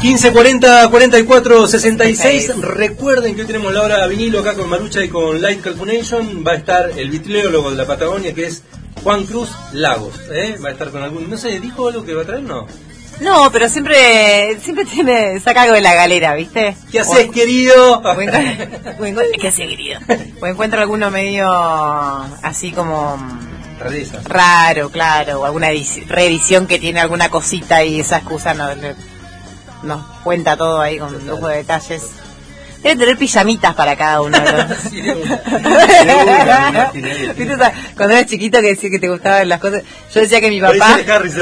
1540 44 66. Recuerden que hoy tenemos la hora vinilo acá con Marucha y con Light Calculation. Va a estar el vitriólogo de la Patagonia, que es Juan Cruz Lagos. Va a estar con algún... No sé, ¿dijo algo que va a traer? No. No, pero siempre saca algo de la galera, ¿viste? ¿Qué haces, querido? ¿Qué haces, querido? O encuentra alguno medio así como... Rareza. Raro, claro, o alguna reedición que tiene alguna cosita y esa excusa nos cuenta todo ahí con un lujo de detalles. Debe tener pijamitas para cada uno de los... Sí, ¿Viste cuando eras chiquito que decía que te gustaban las cosas? Yo decía que mi papá...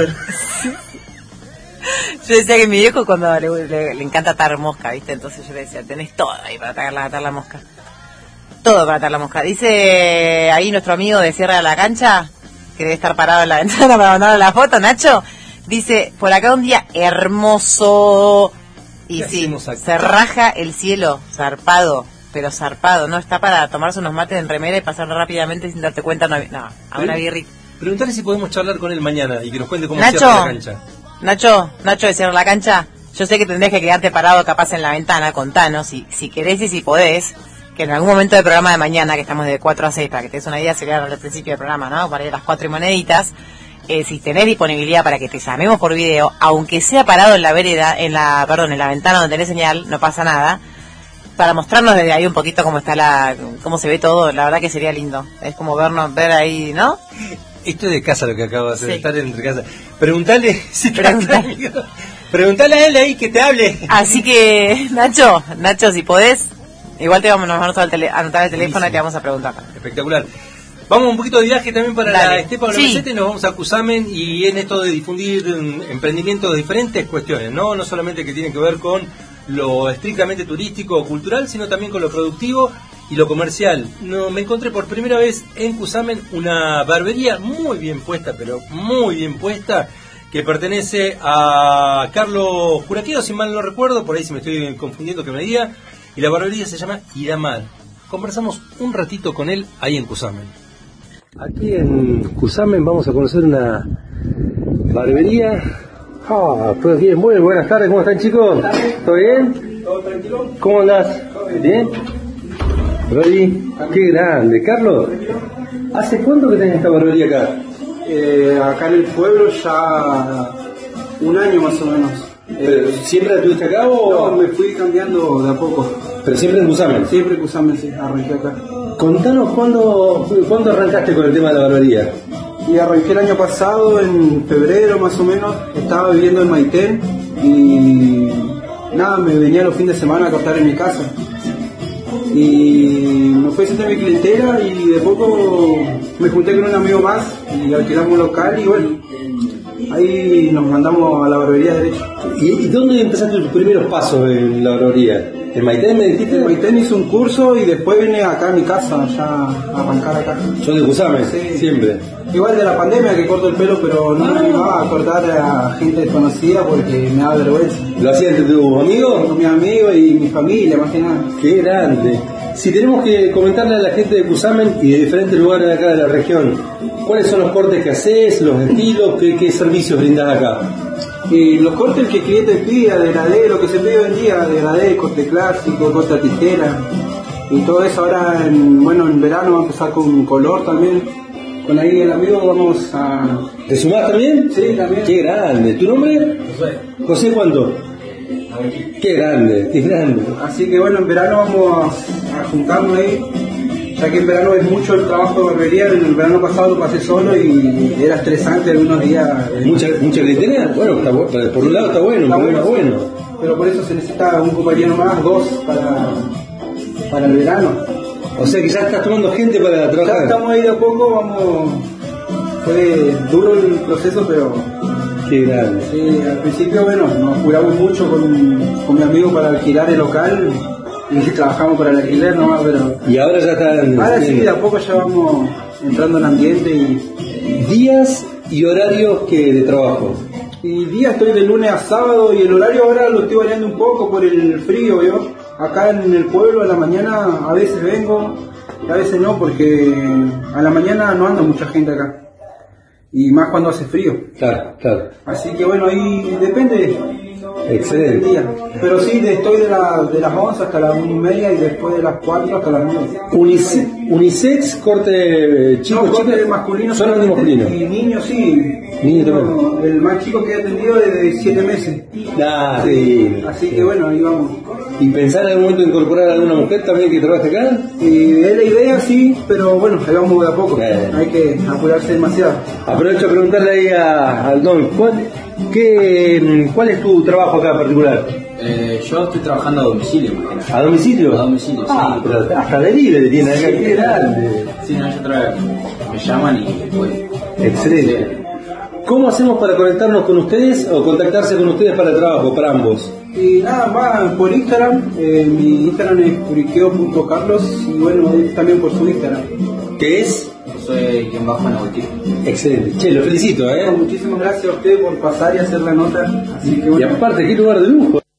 Yo decía que mi viejo cuando le encanta atar mosca, ¿viste? Entonces yo le decía, tenés todo ahí para atar la mosca. Todo para atar la mosca. Dice ahí nuestro amigo de Sierra de la Cancha, que debe estar parado en la ventana para mandar la foto, Nacho. Dice, por acá un día hermoso. Y sí, se raja el cielo, zarpado, pero zarpado, ¿no? Está para tomarse unos mates en remera y pasar rápidamente sin darte cuenta, a una birri. Preguntarle si podemos charlar con él mañana y que nos cuente cómo Nacho, cierra la cancha. Nacho de Cierra la Cancha, yo sé que tendrías que quedarte parado capaz en la ventana, contanos, si querés y si podés, que en algún momento del programa de mañana, que estamos de 4 a 6, para que te des una idea, sería al principio del programa, ¿no? Para ir a las 4 y moneditas. Si tenés disponibilidad para que te llamemos por video, aunque sea parado en la vereda, en la ventana donde tenés señal, no pasa nada, para mostrarnos desde ahí un poquito cómo está cómo se ve todo, la verdad que sería lindo. Es como ver ahí, ¿no? Esto es de casa lo que acabo de hacer, sí. Estar entre casa. Preguntale Preguntale a él ahí que te hable. Así que, Nacho, si podés, igual nos vamos a anotar el teléfono y te vamos a preguntar. Espectacular. Vamos un poquito de viaje también para la Estepa sí. Meseta y nos vamos a Cusamen y en esto de difundir emprendimientos de diferentes cuestiones, no solamente que tienen que ver con lo estrictamente turístico o cultural, sino también con lo productivo y lo comercial. Me encontré por primera vez en Cusamen una barbería muy bien puesta, pero muy bien puesta, que pertenece a Carlos Juraqueo, si mal no recuerdo, por ahí si me estoy confundiendo que me diga, y la barbería se llama Iramar. Conversamos un ratito con él ahí en Cusamen. Aquí en Cusamen vamos a conocer una barbería. Pues bien, muy buenas tardes, ¿cómo están, chicos? ¿Todo bien? ¿Todo tranquilo? ¿Cómo andás? ¿Bien? Rodi, qué grande. Carlos, ¿hace cuánto que tenés esta barbería acá? Acá en el pueblo ya un año más o menos. ¿Siempre la tuviste acá o...? No, me fui cambiando de a poco. ¿Pero siempre en Cusamen? Siempre en Cusamen, sí, arranqué acá. Contanos cuándo arrancaste con el tema de la barbería. Y arranqué el año pasado, en febrero más o menos. Estaba viviendo en Maitén y nada, me venía los fines de semana a cortar en mi casa. Y me fui a sentar mi clientela y de poco me junté con un amigo más y alquilamos un local y bueno, ahí nos mandamos a la barbería derecho. ¿Y dónde empezaste tus primeros pasos en la barbería? ¿En Maitén me dijiste? En Maitén hice un curso y después vine acá a mi casa, ya a arrancar acá. ¿Yo de Cusamen? Sí. Siempre. Igual de la pandemia que corto el pelo, pero no me animaba a cortar a gente desconocida porque me da vergüenza. ¿Lo hacías entre tus amigos? Con mis amigos y mi familia, más que nada. ¡Qué grande! Si tenemos que comentarle a la gente de Cusamen y de diferentes lugares de acá de la región, ¿cuáles son los cortes que haces, los estilos, qué servicios brindás acá? Y los cortes que el cliente pida, degradé, lo que se pide hoy en día, degradé, corte clásico, corte a tijera y todo eso. Ahora en verano va a empezar con color también. Con ahí el amigo vamos a... ¿Te sumás también? Sí, también. ¡Qué grande! ¿Tu nombre? José. ¿José cuánto? ¡Qué grande! ¡Qué grande! Así que bueno, en verano vamos a juntarnos ahí, ya que en verano es mucho el trabajo de barbería. En el verano pasado lo pasé solo y era estresante algunos días. ¿Mucha clientela? Bueno, por un lado está bueno, por otro bueno. Pero por eso se necesita un compañero más, 2 para el verano. O sea que ya estás tomando gente para trabajar. Ya estamos ahí de a poco, fue duro el proceso, pero... Qué grande. Sí, al principio, nos curamos mucho con mi amigo para alquilar el local y trabajamos para el alquiler nomás, pero... Y ahora ya están... Ahora sí, de a poco ya vamos entrando en ambiente y... ¿Días y horarios de trabajo? Y días estoy de lunes a sábado y el horario ahora lo estoy variando un poco por el frío, ¿yo? Acá en el pueblo a la mañana a veces vengo, a veces no, porque a la mañana no anda mucha gente acá. Y más cuando hace frío. Claro. Así que ahí depende. Excelente. Pero sí, estoy de las 11 hasta las 1:30 y después de las 4 hasta las 9. Unisex, corte chico, no, corte masculino. Solamente masculino. Y niños sí. Niños también. No, el más chico que he atendido es de 7 meses. Sí. Así que bueno, ahí vamos. ¿Y pensar en algún momento incorporar a alguna mujer también que trabaje acá? Es la idea, sí, pero bueno, ahí vamos de a poco. Hay que apurarse demasiado. Aprovecho a preguntarle ahí al Don, ¿cuál es tu trabajo acá en particular? Yo estoy trabajando a domicilio, imagínate. ¿A domicilio? A domicilio, sí. Pero hasta delivery tiene acá, qué grande. Sí, no, yo trabajo. Me llaman y voy. Excelente. ¿Cómo hacemos para conectarnos con ustedes o contactarse con ustedes para el trabajo, para ambos? Y nada más por Instagram, mi Instagram es puriqueo.carlos y bueno, también por su Instagram. ¿Qué es? Soy quien bajo en Agustín. Excelente. Che, lo felicito, Muchísimas gracias a usted por pasar y hacer la nota. Así que bueno. Y aparte, qué lugar de lujo.